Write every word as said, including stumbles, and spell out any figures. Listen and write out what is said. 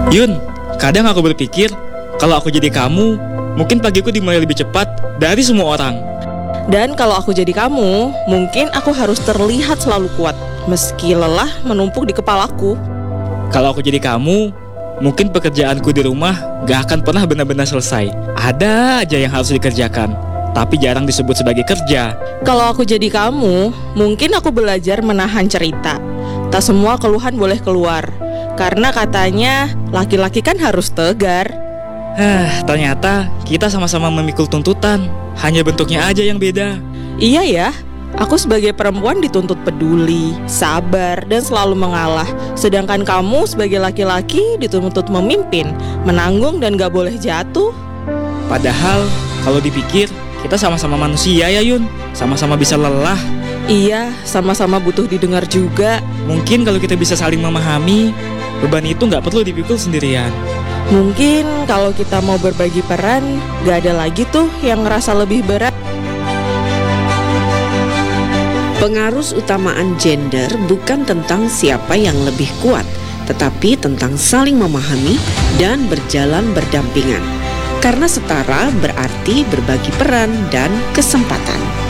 Yun, kadang aku berpikir kalau aku jadi kamu, mungkin pagiku dimulai lebih cepat dari semua orang. Dan kalau aku jadi kamu, mungkin aku harus terlihat selalu kuat, meski lelah menumpuk di kepalaku. Kalau aku jadi kamu, mungkin pekerjaanku di rumah gak akan pernah benar-benar selesai. Ada aja yang harus dikerjakan, tapi jarang disebut sebagai kerja. Kalau aku jadi kamu, mungkin aku belajar menahan cerita. Tak semua keluhan boleh keluar, karena katanya laki-laki kan harus tegar. Hah, ternyata kita sama-sama memikul tuntutan, hanya bentuknya aja yang beda. Iya ya, aku sebagai perempuan dituntut peduli, sabar, dan selalu mengalah. Sedangkan kamu sebagai laki-laki dituntut memimpin, menanggung, dan gak boleh jatuh. Padahal, kalau dipikir, kita sama-sama manusia ya Yun. Sama-sama bisa lelah. Iya, sama-sama butuh didengar juga. Mungkin kalau kita bisa saling memahami, beban itu gak perlu dipikul sendirian. Mungkin kalau kita mau berbagi peran, gak ada lagi tuh yang ngerasa lebih berat. Pengarus utamaan gender bukan tentang siapa yang lebih kuat, tetapi tentang saling memahami dan berjalan berdampingan. Karena setara berarti berbagi peran dan kesempatan.